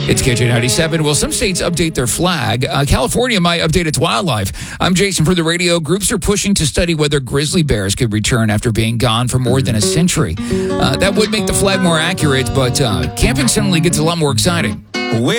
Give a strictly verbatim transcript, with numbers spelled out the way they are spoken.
It's K J ninety-seven. Well, some states update their flag. Uh, California might update its wildlife. I'm Jason for the radio. Groups are pushing to study whether grizzly bears could return after being gone for more than a century. Uh, that would make the flag more accurate, but uh, camping suddenly gets a lot more exciting.